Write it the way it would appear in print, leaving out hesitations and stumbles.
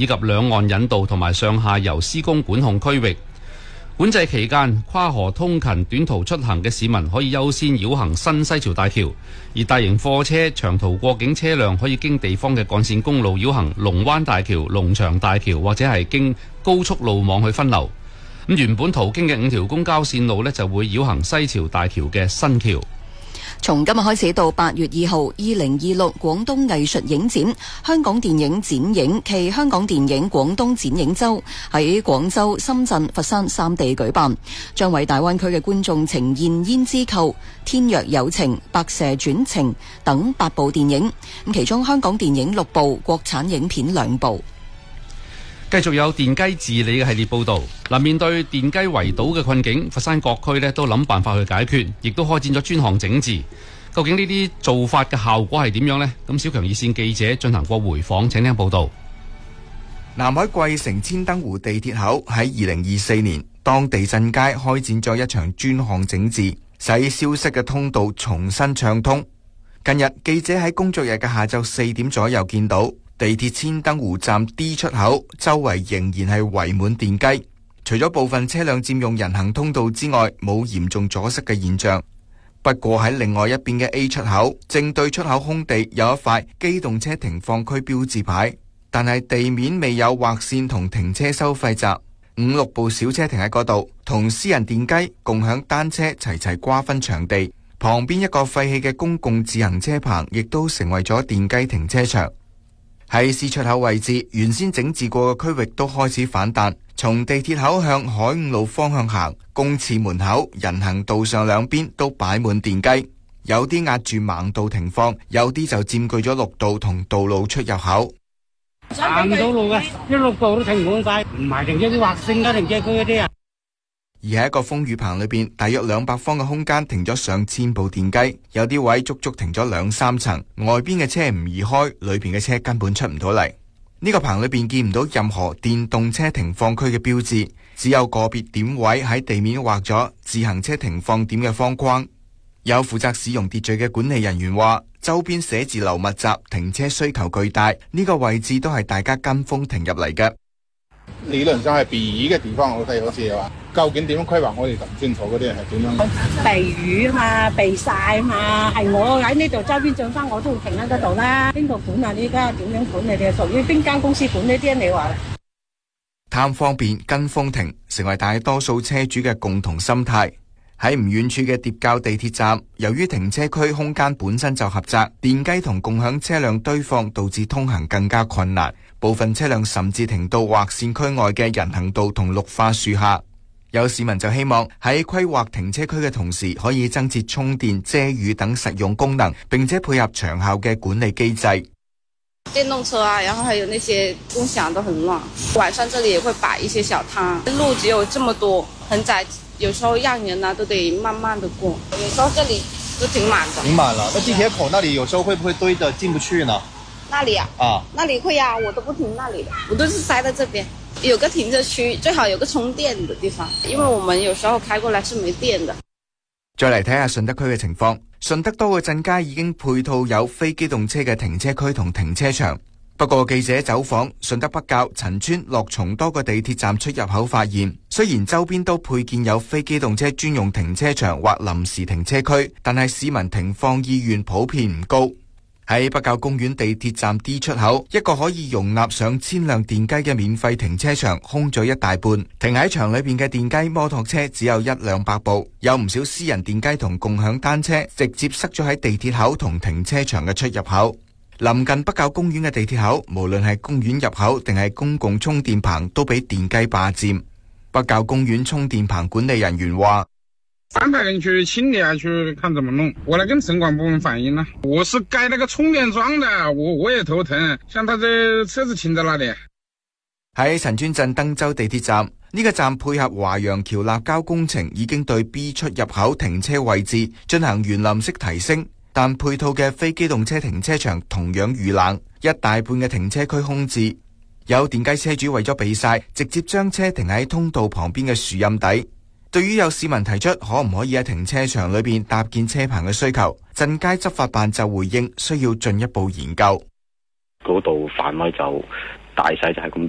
以及兩岸引道同埋上下游施工管控區域。管制期間，跨河通勤短途出行嘅市民可以優先繞行新西潮大橋，而大型貨車、長途過境車輛可以經地方嘅幹線公路繞行龍灣大橋、龍翔大橋或者係經高速路網去分流。咁原本途經嘅5條公交線路呢，就會繞行西潮大橋嘅新橋。 從今日開始到8月2號，2026廣東藝術影展、香港電影展映暨香港電影廣東展映周喺廣州、深圳、佛山3地舉辦，將為大灣區嘅觀眾呈現《胭脂扣》、《天若有情》、《白蛇傳情》等8部電影，其中香港電影6部，國產影片2部。 繼續有電雞治理嘅系列報導。面對電雞圍堵嘅困境，佛山各區呢都諗辦法去解決，亦都開展咗專項整治。究竟呢啲做法嘅效果係點樣呢？咁小強熱線記者進行過回訪，請聽報導。 南海桂城千燈湖地鐵口喺2024年當地震街開展咗一場專項整治，使消失嘅通道重新暢通。近日記者喺工作日嘅下晝4點左右見到地鐵千燈湖站 D 出口周圍仍然係圍滿電雞，除咗部分車輛佔用人行通道之外，冇嚴重阻塞嘅現象。不過喺另外一邊嘅 A 出口正對出口空地有一塊機動車停放區標誌牌，但係地面未有劃線同停車收費閘，5-6部小車停喺嗰度，同私人電雞共享單車齊齊瓜分場地。旁邊一個廢棄嘅公共自行車棚亦都成為咗電雞停車場。喺 C 出口位置，原先整治過嘅區域都開始反彈，從地鐵口向海五路方向行，公廁門口、人行道上兩邊都擺滿電雞，有啲壓住盲道停放，有啲就佔據咗綠道同道路出入口。 行唔到路嘅，一路道都停滿晒，唔係停車劃線嘅停車區嗰啲啊。 而喺一個風雨棚裏邊，大約200方嘅空間停咗上千部電雞，有啲位足足停咗2-3層，外邊嘅車唔移開，裏邊嘅車根本出唔到嚟。呢個棚裏邊見唔到任何電動車停放區嘅標誌，只有個別點位喺地面畫咗自行車停放點嘅方框。有負責市容秩序嘅管理人員話，周邊寫字樓密集，停車需求巨大，呢個位置都係大家跟風停入嚟嘅。 理論上係避雨嘅地方，我睇好似話，究竟點樣規劃我哋就唔清楚嗰啲人係點樣。 避雨啊嘛，避曬啊嘛，係我喺呢度周邊上山，我都會停喺嗰度啦。邊度管啊？呢家點樣管？你哋係屬於邊間公司管呢啲？你話貪方便跟風停，成為大多數車主嘅共同心態。喺唔遠處嘅疊滘地鐵站，由於停車區空間本身就狹窄，電雞同共享車輛堆放導致通行更加困難，部分車輛甚至停到劃線區外嘅人行道同綠化樹下。有市民就希望喺規劃停車區嘅同時，可以增設充電、遮雨等實用功能，並且配合長效嘅管理機制。 電動車啊，然後還有那些共享都很亂，晚上這裡也會擺一些小攤，路只有這麼多，很窄，有時候讓人啊都得慢慢的過，有時候這裡都挺滿的。 挺滿了，那地鐵口那裡有時候會不會堆得進不去呢？ 那裡啊，那裡會啊，我都不停那裡的，我都是塞在這邊。有個停車區，最好有個充電的地方，因為我們有時候開過來是沒電的。 再嚟睇下順德區嘅情況，順德多個鎮街已經配套有非機動車嘅停車區同停車場。不過記者走訪順德北滘、陳村、樂從多個地鐵站出入口發現，雖然周邊都配建有非機動車專用停車場或臨時停車區，但係市民停放意願普遍唔高。喺北滘公園地鐵站 D 出口，一個可以容納上1000輛電雞嘅免費停車場空咗一大半，停喺場裏邊嘅電雞摩托車只有100-200部，有唔少私人電雞同共享單車直接塞咗喺地鐵口同停車場嘅出入口。臨近北滘公園嘅地鐵口，無論係公園入口定係公共充電棚，都俾電雞霸佔。北滘公園充電棚管理人員話： 安排人去清理下去看怎麼弄，我來跟城管部門反映了。我是蓋那個充電樁的，我也頭疼，像他這車子停在那裡。 喺陳村鎮登州地鐵站，呢個站配合華陽橋立交工程，已經對 B 出入口停車位置進行園林式提升，但配套嘅非機動車停車場同樣遇冷，一大半嘅停車區空置。有電雞車主為咗避曬，直接將車停喺通道旁邊嘅樹蔭底。對於有市民提出可唔可以喺停車場裏邊搭建車棚嘅需求，鎮街執法辦就回應需要進一步研究。 嗰度範圍就大細就係咁